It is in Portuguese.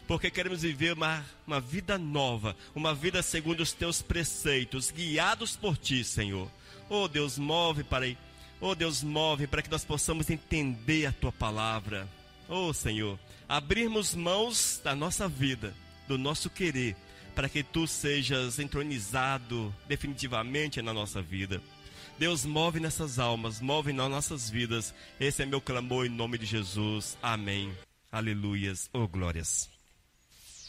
porque queremos viver uma vida nova, uma vida segundo os teus preceitos, guiados por ti, Senhor. Oh Deus, move para que nós possamos entender a tua palavra. Oh Senhor, abrirmos mãos da nossa vida, do nosso querer, para que tu sejas entronizado definitivamente na nossa vida. Deus, move nessas almas, move nas nossas vidas. Esse é meu clamor em nome de Jesus. Amém. Aleluias. Oh glórias.